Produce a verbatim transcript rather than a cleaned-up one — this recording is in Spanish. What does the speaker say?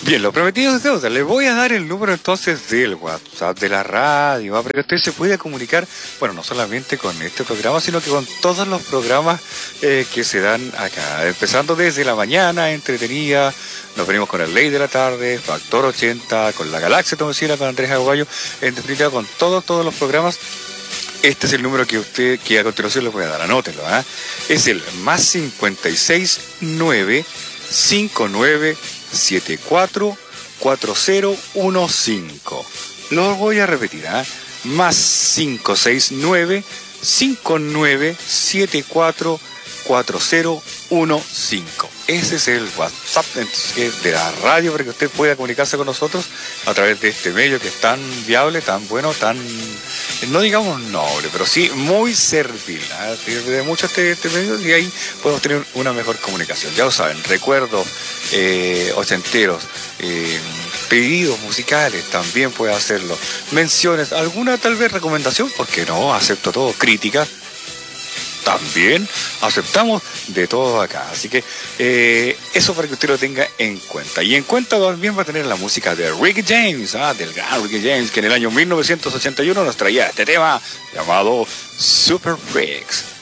Bien, lo prometido es deuda. Le voy a dar el número entonces del WhatsApp de la radio, ¿ah? Para que usted se pueda comunicar, bueno, no solamente con este programa, sino que con todos los programas eh, que se dan acá. Empezando desde la mañana, entretenida, nos venimos con el Ley de la Tarde, Factor ochenta, con la Galaxia Tomecina, con Andrés Aguayo, en definitiva con todos, todos los programas. Este es el número que usted, que a continuación le voy a dar, anótelo, ¿ah? Es el más cincuenta y seis nueve cinco nueve siete cuatro cuatro cero uno cinco. Lo voy a repetir, ¿eh? Más cinco seis nueve cinco nueve siete cuatro cuatro cero uno cinco. Ese es el WhatsApp de la radio para que usted pueda comunicarse con nosotros a través de este medio que es tan viable, tan bueno, tan, no digamos noble, pero sí muy servil, ¿eh? Sirve de mucho este, este medio y ahí podemos tener una mejor comunicación. Ya lo saben, recuerdos eh, ochenteros, eh, pedidos musicales, también puede hacerlo. Menciones, alguna tal vez recomendación, porque no, acepto todo, críticas. También aceptamos de todo acá. Así que eh, eso para que usted lo tenga en cuenta. Y en cuenta también va a tener la música de Ricky James, ah, del gran Ricky James, que en el año mil novecientos ochenta y uno nos traía este tema llamado Super Freaks.